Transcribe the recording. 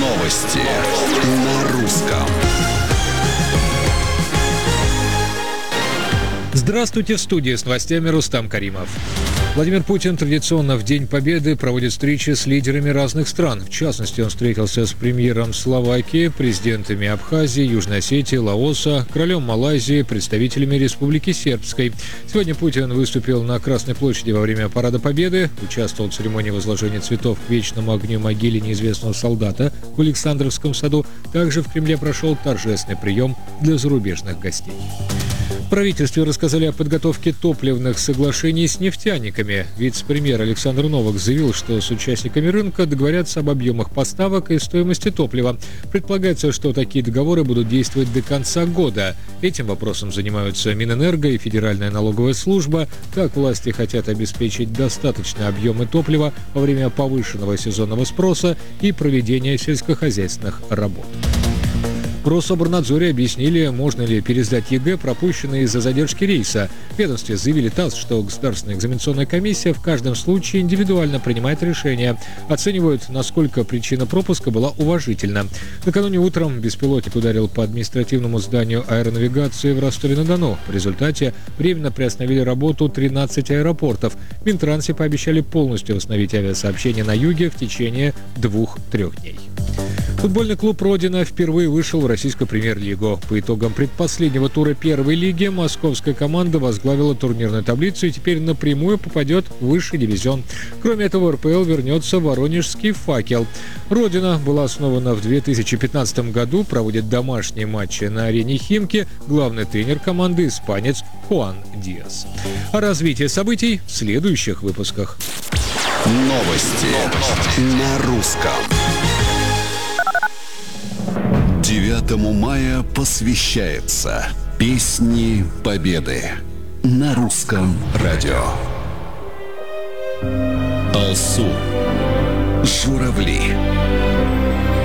Новости на русском. Здравствуйте, в студии с новостями Рустам Каримов. Владимир Путин традиционно в День Победы проводит встречи с лидерами разных стран. В частности, он встретился с премьером Словакии, президентами Абхазии, Южной Осетии, Лаоса, королем Малайзии, представителями Республики Сербской. Сегодня Путин выступил на Красной площади во время Парада Победы, участвовал в церемонии возложения цветов к вечному огню могиле неизвестного солдата в Александровском саду. Также в Кремле прошел торжественный прием для зарубежных гостей. В правительстве рассказали о подготовке топливных соглашений с нефтяниками. Вице-премьер Александр Новак заявил, что с участниками рынка договорятся об объемах поставок и стоимости топлива. Предполагается, что такие договоры будут действовать до конца года. Этим вопросом занимаются Минэнерго и Федеральная налоговая служба. Так власти хотят обеспечить достаточные объемы топлива во время повышенного сезонного спроса и проведения сельскохозяйственных работ. В Рособорнадзоре объяснили, можно ли пересдать ЕГЭ, пропущенные из-за задержки рейса. В ведомстве заявили ТАСС, что Государственная экзаменационная комиссия в каждом случае индивидуально принимает решение. Оценивают, насколько причина пропуска была уважительна. Накануне утром беспилотник ударил по административному зданию аэронавигации в Ростове-на-Дону. В результате временно приостановили работу 13 аэропортов. В Минтрансе пообещали полностью восстановить авиасообщение на юге в течение 2-3 дней. Футбольный клуб «Родина» впервые вышел в российскую премьер-лигу. По итогам предпоследнего тура первой лиги московская команда возглавила турнирную таблицу и теперь напрямую попадет в высший дивизион. Кроме этого, в РПЛ вернется воронежский «Факел». «Родина» была основана в 2015 году, проводит домашние матчи на арене «Химки». Главный тренер команды – испанец Хуан Диас. О развитии событий в следующих выпусках. Новости на русском. 9 мая посвящается Песни Победы на русском радио. Алсу, журавли,